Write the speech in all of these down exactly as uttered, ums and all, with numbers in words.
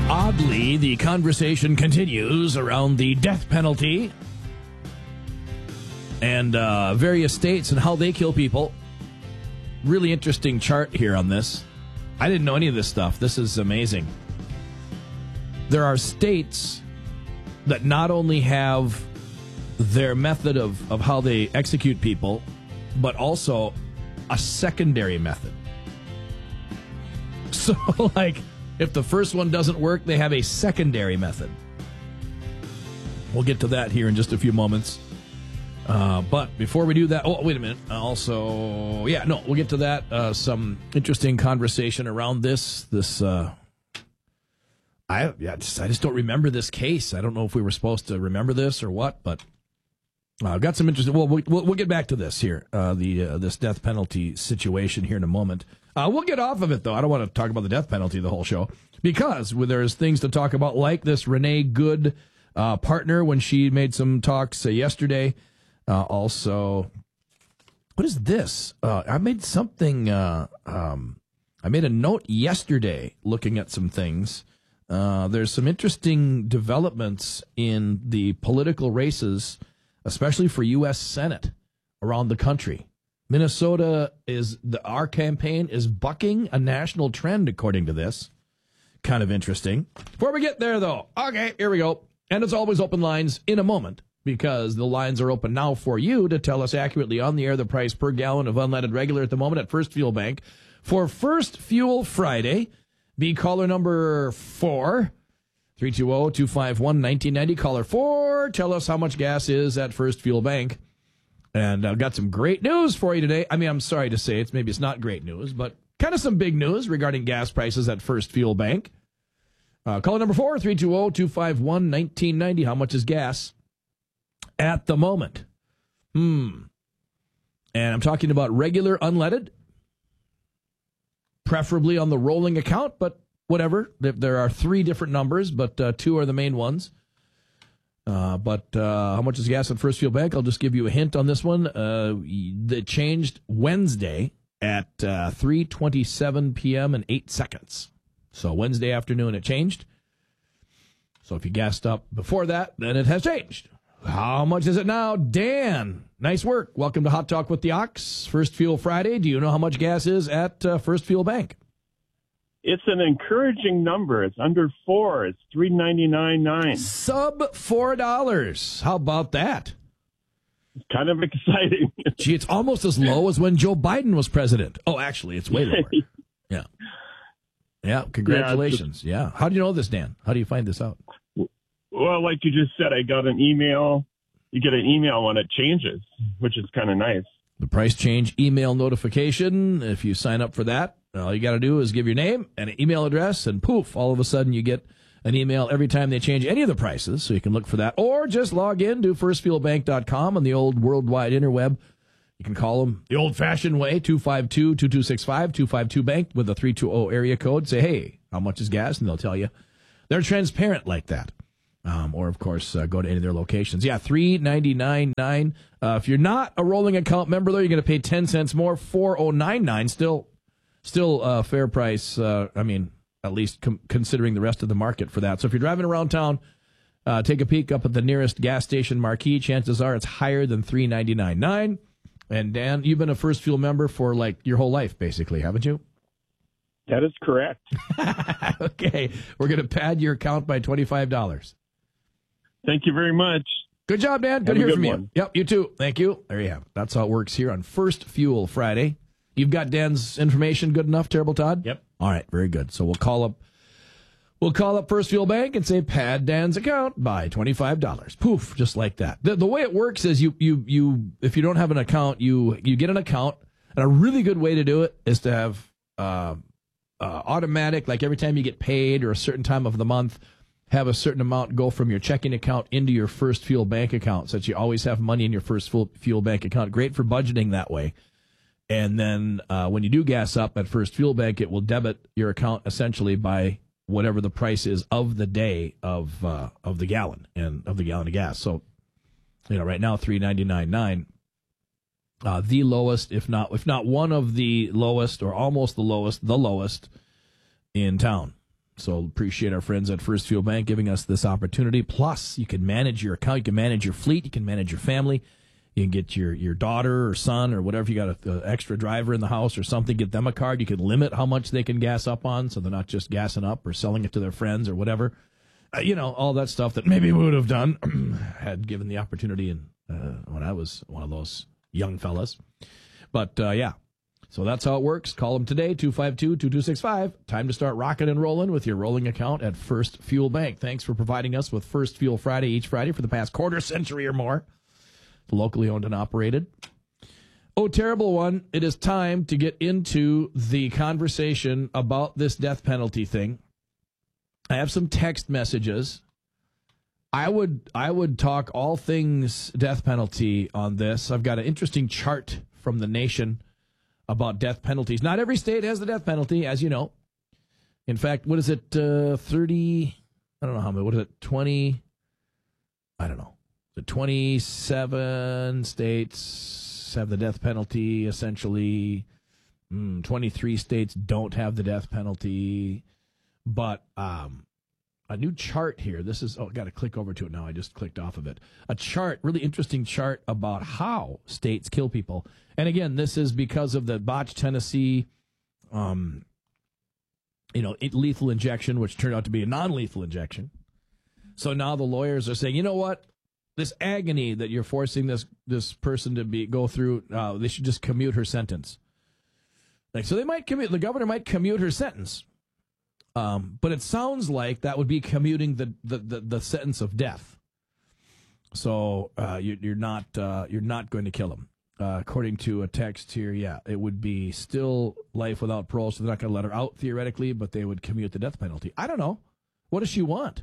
Oddly, the conversation continues around the death penalty and uh, various states and how they kill people. Really interesting chart here on this. I didn't know any of this stuff. This is amazing. There are states that not only have their method of, of how they execute people, but also a secondary method. So, like, if the first one doesn't work, they have a secondary method. We'll get to that here in just a few moments. Uh, but before we do that, oh, wait a minute. Also, yeah, no, we'll get to that. Uh, some interesting conversation around this. This, uh, I, yeah, just, I just don't remember this case. I don't know if we were supposed to remember this or what, but uh, I've got some interesting. Well, we'll, we'll get back to this here. Uh, the uh, this death penalty situation here in a moment. Uh, we'll get off of it, though. I don't want to talk about the death penalty the whole show because there's things to talk about, like this Renee Good uh, partner when she made some talks uh, yesterday. Uh, also, what is this? Uh, I made something. Uh, um, I made a note yesterday looking at some things. Uh, there's some interesting developments in the political races, especially for U S Senate around the country. Minnesota is the our campaign is bucking a national trend, according to this. Kind of interesting. Before we get there, though, okay, here we go. And it's always open lines in a moment, because the lines are open now for you to tell us accurately on the air the price per gallon of unleaded regular at the moment at First Fuel Bank. For First Fuel Friday, be caller number four, three two zero, two five one, one nine nine zero. Caller four, tell us how much gas is at First Fuel Bank. And I've got some great news for you today. I mean, I'm sorry to say it's maybe it's not great news, but kind of some big news regarding gas prices at First Fuel Bank. Uh, caller number four, three two zero, two five one, one nine nine zero. How much is gas at the moment? Hmm. And I'm talking about regular unleaded, preferably on the rolling account, but whatever. There are three different numbers, but uh, two are the main ones. Uh, but uh, how much is gas at First Fuel Bank? I'll just give you a hint on this one. Uh, it changed Wednesday at uh, three twenty-seven p.m. and eight seconds. So Wednesday afternoon it changed. So if you gassed up before that, then it has changed. How much is it now? Dan, nice work. Welcome to Hot Talk with the Ox. First Fuel Friday. Do you know how much gas is at uh, First Fuel Bank? It's an encouraging number. It's under four. It's three ninety-nine nine. Sub four dollars. How about that? It's kind of exciting. Gee, it's almost as low as when Joe Biden was president. Oh, actually, it's way lower. Yeah. Yeah, congratulations. Yeah, just, yeah. How do you know this, Dan? How do you find this out? Well, like you just said, I got an email. You get an email when it changes, which is kind of nice. The price change email notification. If you sign up for that, all you got to do is give your name and an email address, and poof, all of a sudden you get an email every time they change any of the prices, so you can look for that. Or just log in to first fuel bank dot com on the old worldwide interweb. You can call them the old-fashioned way, two five two, two two six five, two five two bank with a three two zero area code. Say, hey, how much is gas? And they'll tell you. They're transparent like that. Um, or, of course, uh, go to any of their locations. Yeah, three ninety-nine nine. Uh, if you're not a rolling account member, though, you're going to pay ten cents more, four oh nine nine. Still, still uh, fair price. Uh, I mean, at least com- considering the rest of the market for that. So if you're driving around town, uh, take a peek up at the nearest gas station marquee. Chances are it's higher than three ninety-nine nine. And, Dan, you've been a First Fuel member for, like, your whole life, basically, haven't you? That is correct. Okay. We're going to pad your account by twenty-five dollars. Thank you very much. Good job, Dan. Good Have to hear good from one. you. Yep, you too. Thank you. There you have it. That's how it works here on First Fuel Friday. You've got Dan's information good enough, Terrible Todd? Yep. All right, very good. So we'll call up we'll call up First Fuel Bank and say pad Dan's account by twenty-five dollars. Poof, just like that. The, the way it works is you you you if you don't have an account, you you get an account, and a really good way to do it is to have uh, uh, automatic, like every time you get paid or a certain time of the month, have a certain amount go from your checking account into your First Fuel Bank account, so that you always have money in your First Fuel Bank account. Great for budgeting that way. And then uh, when you do gas up at First Fuel Bank, it will debit your account essentially by whatever the price is of the day of uh, of the gallon and of the gallon of gas. So, you know, right now three ninety-nine nine, uh, the lowest, if not if not one of the lowest or almost the lowest, the lowest in town. So appreciate our friends at First Fuel Bank giving us this opportunity. Plus, you can manage your account, you can manage your fleet, you can manage your family. You can get your, your daughter or son or whatever, you got an extra driver in the house or something, get them a card. You can limit how much they can gas up on so they're not just gassing up or selling it to their friends or whatever. Uh, you know, all that stuff that maybe we would have done had given the opportunity in, uh, when I was one of those young fellas. But, uh, yeah, so that's how it works. Call them today, two five two, two two six five. Time to start rocking and rolling with your rolling account at First Fuel Bank. Thanks for providing us with First Fuel Friday each Friday for the past quarter century or more. Locally owned and operated. Oh, terrible one. It is time to get into the conversation about this death penalty thing. I have some text messages. I would I would talk all things death penalty on this. I've got an interesting chart from The Nation about death penalties. Not every state has the death penalty, as you know. In fact, what is it, uh, thirty, I don't know how many, what is it, twenty, I don't know. The twenty-seven states have the death penalty, essentially. Mm, twenty-three states don't have the death penalty. But um, a new chart here. This is, oh, got to click over to it now. I just clicked off of it. A chart, really interesting chart about how states kill people. And again, this is because of the botched Tennessee, um, you know, lethal injection, which turned out to be a non-lethal injection. So now the lawyers are saying, you know what? This agony that you're forcing this this person to be go through, uh, they should just commute her sentence. Like, so they might commute. The governor might commute her sentence, um, but it sounds like that would be commuting the the, the, the sentence of death. So uh, you, you're not uh, you're not going to kill him, uh, according to a text here. Yeah, it would be still life without parole. So they're not going to let her out theoretically, but they would commute the death penalty. I don't know. What does she want?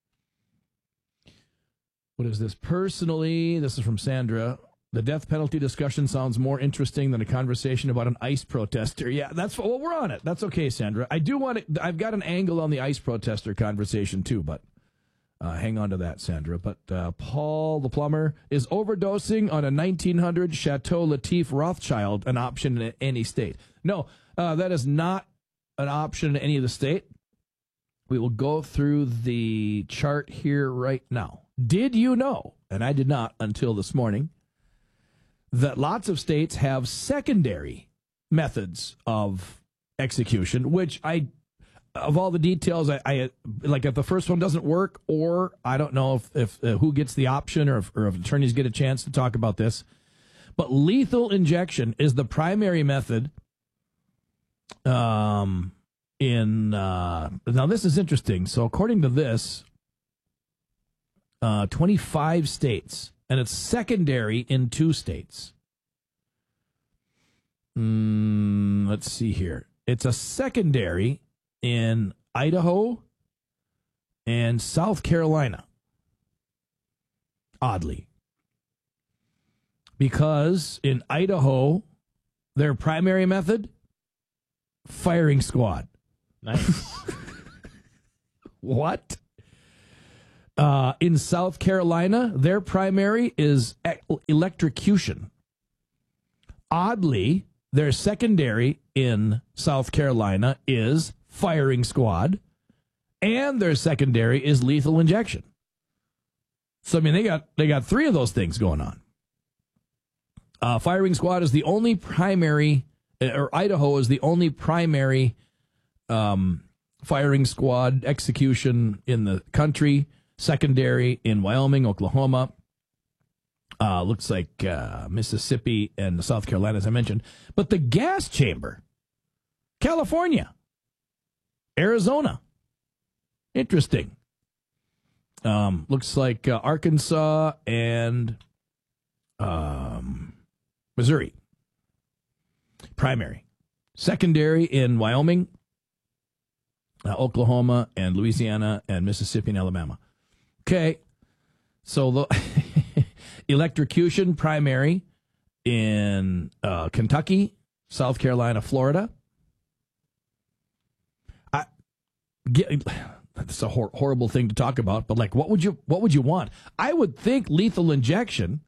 What is this? Personally, this is from Sandra. The death penalty discussion sounds more interesting than a conversation about an ICE protester. Yeah, that's well, we're on it. That's okay, Sandra. I do want to, I've got an angle on the ICE protester conversation too, but uh, hang on to that, Sandra. But uh, Paul, the plumber, is overdosing on a nineteen hundred Chateau Latif Rothschild an option in any state? No, uh, that is not an option in any of the state. We will go through the chart here right now. Did you know, and I did not until this morning, that lots of states have secondary methods of execution, which I, of all the details, I, I like if the first one doesn't work, or I don't know if, if uh, who gets the option or if, or if attorneys get a chance to talk about this, but lethal injection is the primary method um, in, uh, now this is interesting. So according to this, Uh, twenty-five states, and it's secondary in two states. Mm, let's see here. It's a secondary in Idaho and South Carolina. Oddly. Because in Idaho, their primary method, firing squad. Nice. What? Uh, in South Carolina, their primary is e- electrocution. Oddly, their secondary in South Carolina is firing squad, and their secondary is lethal injection. So, I mean, they got they got three of those things going on. Uh, firing squad is the only primary, or Idaho is the only primary um, firing squad execution in the country. Secondary in Wyoming, Oklahoma, uh, looks like uh, Mississippi and South Carolina, as I mentioned. But the gas chamber, California, Arizona, interesting. Um, looks like uh, Arkansas and um, Missouri, primary. Secondary in Wyoming, uh, Oklahoma, and Louisiana, and Mississippi and Alabama. Okay, so the electrocution primary in uh, Kentucky, South Carolina, Florida. I get, that's a hor- horrible thing to talk about, but like, what would you what would you want? I would think lethal injection,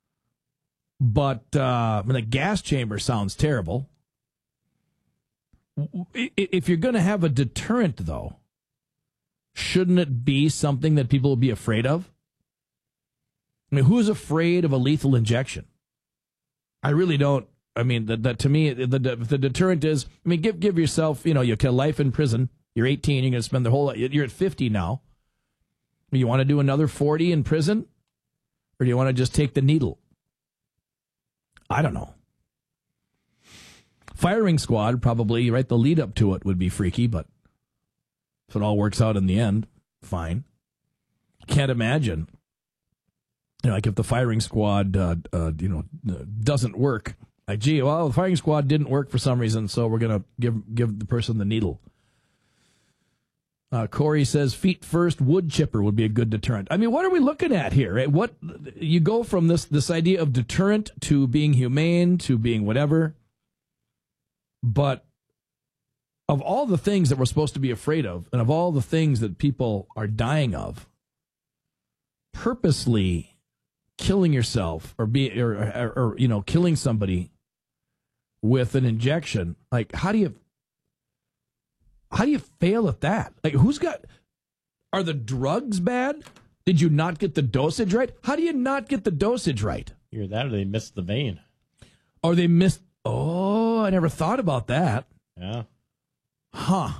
but uh, I mean, the gas chamber sounds terrible. If you're going to have a deterrent, though, shouldn't it be something that people will be afraid of? I mean, who's afraid of a lethal injection? I really don't. I mean, that, that to me, the, the the deterrent is, I mean, give give yourself, you know, you kill life in prison. You're eighteen, you're going to spend the whole, you're at fifty now. You want to do another forty in prison? Or do you want to just take the needle? I don't know. Firing squad, probably, right? The lead up to it would be freaky, but if it all works out in the end, fine. Can't imagine. You know, like if the firing squad, uh, uh, you know, doesn't work. Like, gee, well, the firing squad didn't work for some reason, so we're going to give give the person the needle. Uh, Corey says feet first wood chipper would be a good deterrent. I mean, what are we looking at here? Right? What you go from this this idea of deterrent to being humane to being whatever. But of all the things that we're supposed to be afraid of, and of all the things that people are dying of, purposely killing yourself or be or, or, or you know killing somebody with an injection, like how do you how do you fail at that? Like, who's got? Are the drugs bad? Did you not get the dosage right? How do you not get the dosage right? Either that or they missed the vein. Or they missed. Oh, I never thought about that. Yeah. Huh.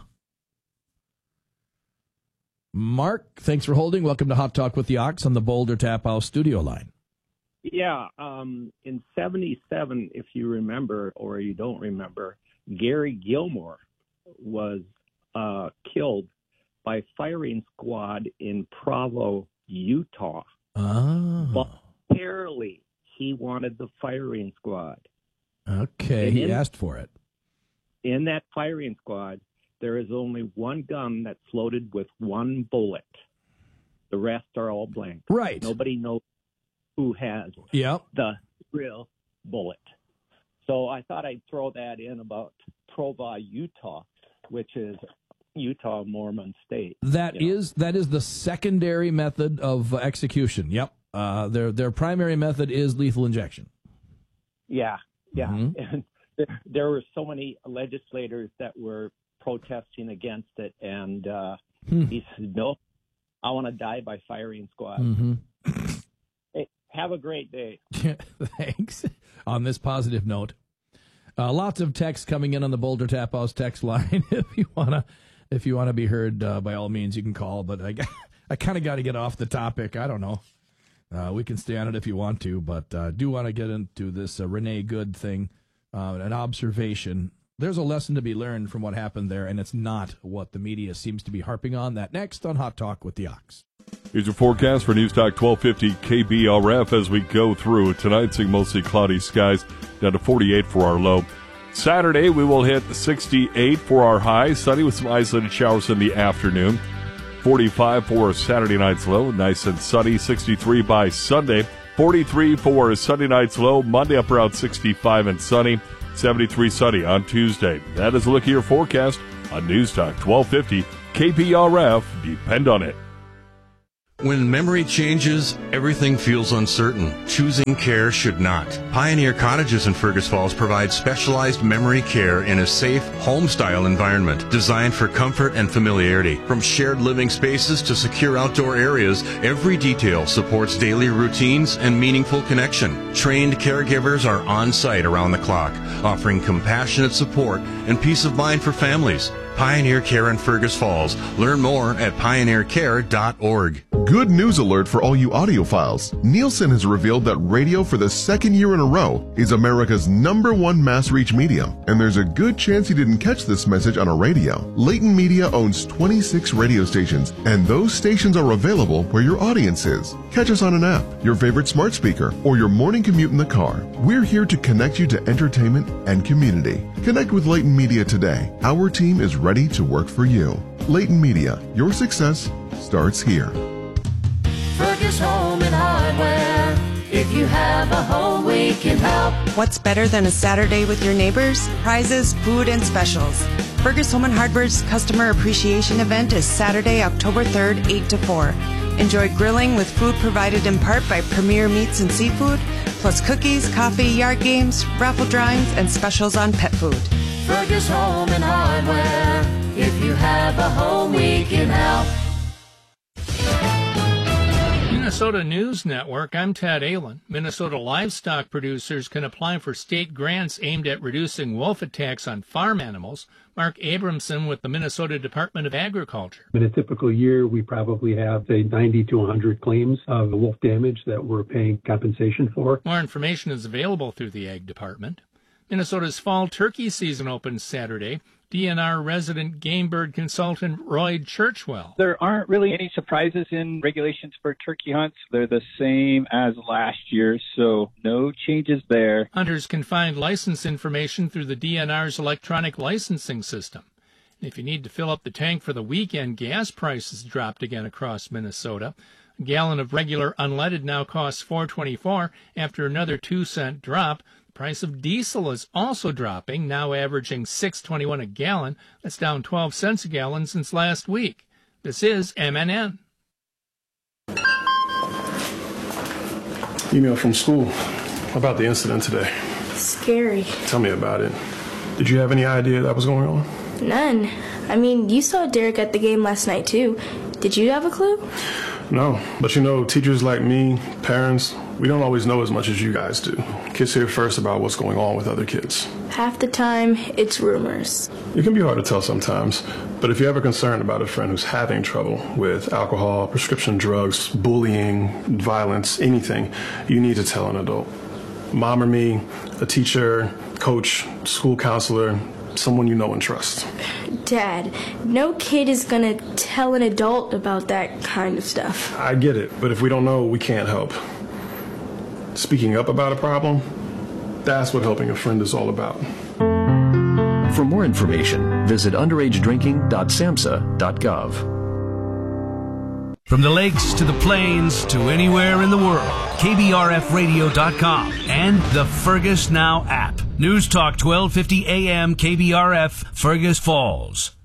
Mark, thanks for holding. Welcome to Hot Talk with the Ox on the Boulder Tap House studio line. Yeah, um, in seventy-seven, if you remember or you don't remember, Gary Gilmore was uh, killed by firing squad in Provo, Utah. Oh. Voluntarily, he wanted the firing squad. Okay, and he in, asked for it. In that firing squad, there is only one gun that's loaded with one bullet. The rest are all blank. Right. Nobody knows who has yep. the real bullet. So I thought I'd throw that in about Provo, Utah, which is Utah Mormon state. That you know. is that is the secondary method of uh, execution. Yep. Uh, their their primary method is lethal injection. Yeah. Yeah, mm-hmm. and there, there were so many legislators that were protesting against it, and uh, hmm. he said, no, I want to die by firing squad. Mm-hmm. Hey, have a great day. Thanks. On this positive note, uh, lots of texts coming in on the Boulder Tap House text line. if you wanna, if you wanna be heard, uh, by all means, you can call. But I, I kind of got to get off the topic. I don't know. Uh, we can stay on it if you want to, but I uh, do want to get into this uh, Renee Good thing, uh, an observation. There's a lesson to be learned from what happened there, and it's not what the media seems to be harping on. That next on Hot Talk with the Ox. Here's your forecast for News Talk twelve fifty K B R F as we go through tonight, seeing mostly cloudy skies, down to forty-eight for our low. Saturday, we will hit sixty-eight for our high, sunny with some isolated showers in the afternoon. forty-five for Saturday night's low, nice and sunny. sixty-three by Sunday. forty-three for Sunday night's low. Monday up around sixty-five and sunny. seventy-three sunny on Tuesday. That is a look at your forecast on News Talk twelve fifty K P R F. Depend on it. When memory changes, everything feels uncertain. Choosing care should not. Pioneer Cottages in Fergus Falls provide specialized memory care in a safe, home-style environment designed for comfort and familiarity. From shared living spaces to secure outdoor areas, every detail supports daily routines and meaningful connection. Trained caregivers are on site around the clock, offering compassionate support and peace of mind for families. Pioneer Care in Fergus Falls. Learn more at pioneer care dot org. Good news alert for all you audiophiles. Nielsen has revealed that radio for the second year in a row is America's number one mass reach medium. And there's a good chance you didn't catch this message on a radio. Leighton Media owns twenty-six radio stations, and those stations are available where your audience is. Catch us on an app, your favorite smart speaker, or your morning commute in the car. We're here to connect you to entertainment and community. Connect with Leighton Media today. Our team is ready to work for you. Leighton Media, your success starts here. Fergus Home and Hardware. If you have a home, we can help. What's better than a Saturday with your neighbors? Prizes, food, and specials. Fergus Home and Hardware's Customer Appreciation Event is Saturday, October third, eight to four. Enjoy grilling with food provided in part by Premier Meats and Seafood, plus cookies, coffee, yard games, raffle drawings, and specials on pet food. Fergus Home and Hardware. If you have a home, we can help. Minnesota News Network, I'm Ted Allen. Minnesota livestock producers can apply for state grants aimed at reducing wolf attacks on farm animals. Mark Abramson with the Minnesota Department of Agriculture. In a typical year, we probably have, say, ninety to one hundred claims of wolf damage that we're paying compensation for. More information is available through the Ag Department. Minnesota's fall turkey season opens Saturday. D N R resident game bird consultant Roy Churchwell. There aren't really any surprises in regulations for turkey hunts. They're the same as last year, so no changes there. Hunters can find license information through the D N R's electronic licensing system. And if you need to fill up the tank for the weekend, gas prices dropped again across Minnesota. A gallon of regular unleaded now costs four dollars and twenty-four cents after another two cent drop. Price of diesel is also dropping, now averaging six dollars and twenty-one cents a gallon. That's down twelve cents a gallon since last week. This is M N N. Email from school about the incident today. Scary. Tell me about it. Did you have any idea that was going on? None. I mean, you saw Derek at the game last night, too. Did you have a clue? No, but you know, teachers like me, parents, we don't always know as much as you guys do. Kids hear first about what's going on with other kids. Half the time, it's rumors. It can be hard to tell sometimes, but if you're ever concerned about a friend who's having trouble with alcohol, prescription drugs, bullying, violence, anything, you need to tell an adult. Mom or me, a teacher, coach, school counselor, someone you know and trust. Dad, no kid is gonna tell an adult about that kind of stuff. I get it, but if we don't know, we can't help. Speaking up about a problem, that's what helping a friend is all about. For more information, visit underage drinking dot samhsa dot gov. From the lakes to the plains to anywhere in the world, K B R F radio dot com and the Fergus Now app. News Talk twelve fifty A M K B R F, Fergus Falls.